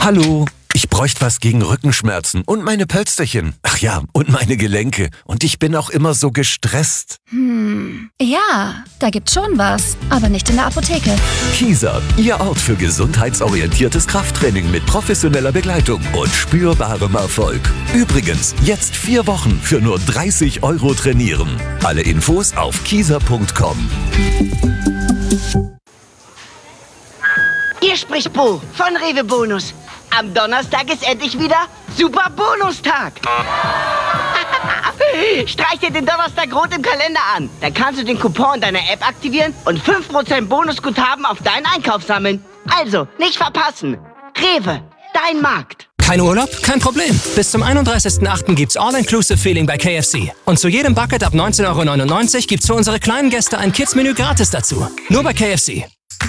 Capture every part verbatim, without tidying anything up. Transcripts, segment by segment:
Hallo, ich bräuchte was gegen Rückenschmerzen und meine Pölsterchen. Ach ja, und meine Gelenke. Und ich bin auch immer so gestresst. Hm, ja, da gibt's schon was, aber nicht in der Apotheke. Kieser, Ihr Ort für gesundheitsorientiertes Krafttraining mit professioneller Begleitung und spürbarem Erfolg. Übrigens, jetzt vier Wochen für nur dreißig Euro trainieren. Alle Infos auf kieser punkt com. Hier spricht Bo von Rewe Bonus. Am Donnerstag ist endlich wieder Super Bonustag. Streich dir den Donnerstag rot im Kalender an. Dann kannst du den Coupon in deiner App aktivieren und fünf Prozent Bonusguthaben auf deinen Einkauf sammeln. Also, nicht verpassen. Rewe, dein Markt. Kein Urlaub? Kein Problem. Bis zum einunddreißigsten achten gibt's All-Inclusive-Feeling bei K F C. Und zu jedem Bucket ab neunzehn Euro neunundneunzig gibt's für unsere kleinen Gäste ein Kids-Menü gratis dazu. Nur bei K F C.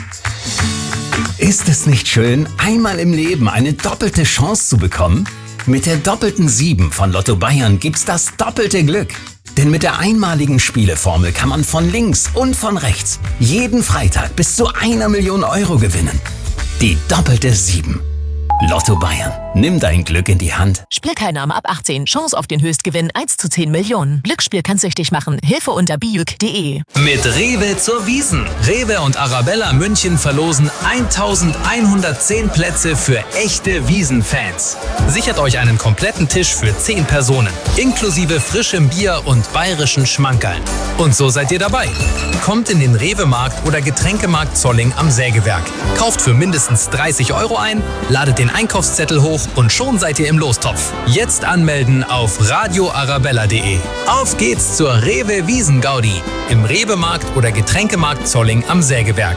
Ist es nicht schön, einmal im Leben eine doppelte Chance zu bekommen? Mit der doppelten sieben von Lotto Bayern gibt's das doppelte Glück. Denn mit der einmaligen Spieleformel kann man von links und von rechts jeden Freitag bis zu einer Million Euro gewinnen. Die doppelte sieben. Lotto Bayern. Nimm dein Glück in die Hand. Spielteilnahme ab achtzehn. Chance auf den Höchstgewinn eins zu zehn Millionen. Glücksspiel kann süchtig machen. Hilfe unter bijuk punkt de. Mit Rewe zur Wiesn. Rewe und Arabella München verlosen eintausendeinhundertzehn Plätze für echte Wiesenfans. Sichert euch einen kompletten Tisch für zehn Personen. Inklusive frischem Bier und bayerischen Schmankerln. Und so seid ihr dabei. Kommt in den Rewe-Markt oder Getränkemarkt Zolling am Sägewerk. Kauft für mindestens dreißig Euro ein, ladet den Einkaufszettel hoch und schon seid ihr im Lostopf. Jetzt anmelden auf radio arabella punkt de. Auf geht's zur Rewe Wiesn-Gaudi im Rewe-Markt oder Getränkemarkt Zolling am Sägewerk.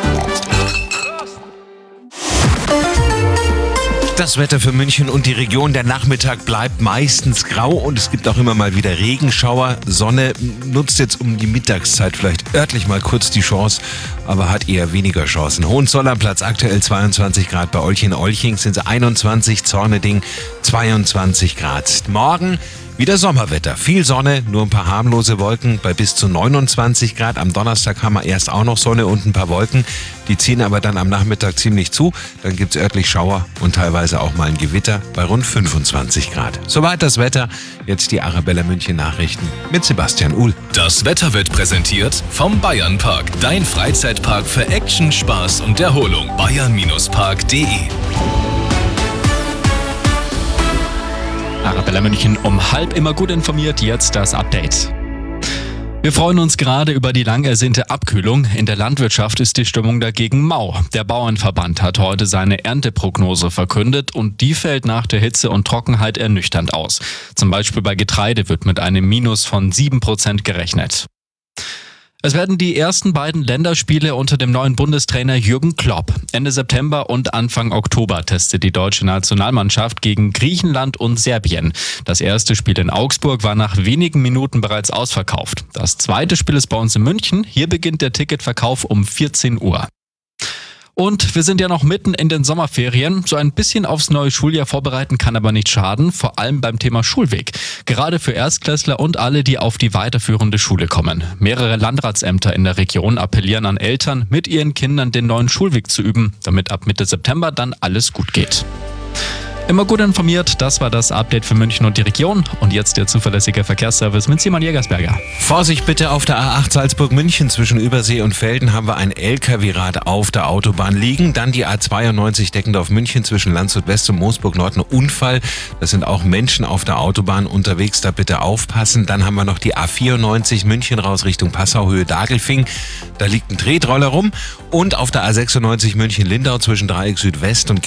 Das Wetter für München und die Region. Der Nachmittag bleibt meistens grau und es gibt auch immer mal wieder Regenschauer. Sonne nutzt jetzt um die Mittagszeit vielleicht örtlich mal kurz die Chance, aber hat eher weniger Chancen. Hohenzollernplatz aktuell zweiundzwanzig Grad, bei Olching-Olching sind es einundzwanzig, Zorneding zweiundzwanzig Grad. Morgen wieder Sommerwetter, viel Sonne, nur ein paar harmlose Wolken bei bis zu neunundzwanzig Grad. Am Donnerstag haben wir erst auch noch Sonne und ein paar Wolken. Die ziehen aber dann am Nachmittag ziemlich zu. Dann gibt es örtlich Schauer und teilweise auch mal ein Gewitter bei rund fünfundzwanzig Grad. Soweit das Wetter. Jetzt die Arabella München Nachrichten mit Sebastian Uhl. Das Wetter wird präsentiert vom Bayernpark. Dein Freizeitpark für Action, Spaß und Erholung. bayern Park punkt de. Arabella München um halb immer gut informiert, jetzt das Update. Wir freuen uns gerade über die lang ersehnte Abkühlung. In der Landwirtschaft ist die Stimmung dagegen mau. Der Bauernverband hat heute seine Ernteprognose verkündet und die fällt nach der Hitze und Trockenheit ernüchternd aus. Zum Beispiel bei Getreide wird mit einem Minus von sieben Prozent gerechnet. Es werden die ersten beiden Länderspiele unter dem neuen Bundestrainer Jürgen Klopp. Ende September und Anfang Oktober testet die deutsche Nationalmannschaft gegen Griechenland und Serbien. Das erste Spiel in Augsburg war nach wenigen Minuten bereits ausverkauft. Das zweite Spiel ist bei uns in München. Hier beginnt der Ticketverkauf um vierzehn Uhr. Und wir sind ja noch mitten in den Sommerferien. So ein bisschen aufs neue Schuljahr vorbereiten kann aber nicht schaden, vor allem beim Thema Schulweg. Gerade für Erstklässler und alle, die auf die weiterführende Schule kommen. Mehrere Landratsämter in der Region appellieren an Eltern, mit ihren Kindern den neuen Schulweg zu üben, damit ab Mitte September dann alles gut geht. Immer gut informiert, das war das Update für München und die Region. Und jetzt der zuverlässige Verkehrsservice mit Simon Jägersberger. Vorsicht bitte auf der A acht Salzburg-München zwischen Übersee und Velden haben wir ein L K W-Rad auf der Autobahn liegen. Dann die A zweiundneunzig Deckendorf-München zwischen Landshut West und Moosburg-Nord, ein Unfall. Das sind auch Menschen auf der Autobahn unterwegs, da bitte aufpassen. Dann haben wir noch die A vierundneunzig München raus Richtung Passau, Höhe Dagelfing. Da liegt ein Tretroller rum. Und auf der A sechsundneunzig München-Lindau zwischen Dreieck Südwest und